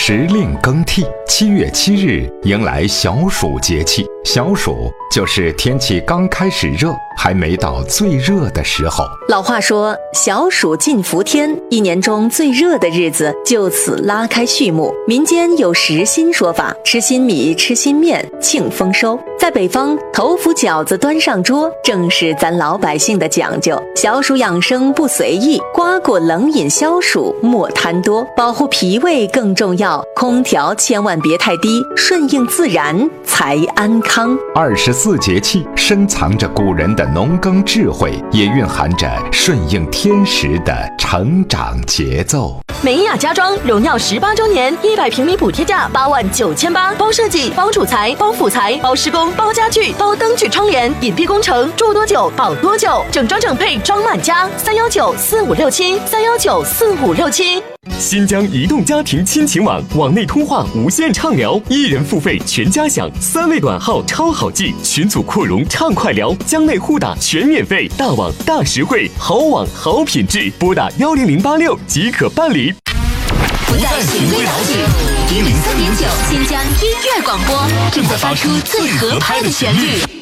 时令更替，7月7日迎来小暑节气。小暑就是天气刚开始热，还没到最热的时候。 老话说，小暑尽伏天，一年中最热的日子就此拉开序幕。民间有时新说法，吃新米，吃新面，庆丰收。在北方，头伏饺子端上桌，正是咱老百姓的讲究。小暑养生不随意，瓜果冷饮消暑莫贪多，保护脾胃更重要。空调千万别太低，顺应自然才安康。 24节气深藏着古人的农耕智慧，也蕴含着顺应天时的成长节奏。 美雅家装荣耀18周年，100平米补贴价89800，包设计、包主材、包辅材、包施工、包家具、包灯具窗帘，隐蔽工程，住多久保多久，整装整配装满家，3194567，3194567。 新疆移动家庭亲情网，网内通话无限畅聊，1人付费全家享，3位短号超好记，群组扩容畅快聊，疆内互打全免费，大网大实惠，好网好品质，拨打10086即可办理。 不再循规蹈矩，103.9新疆音乐广播正在发出最合拍的旋律。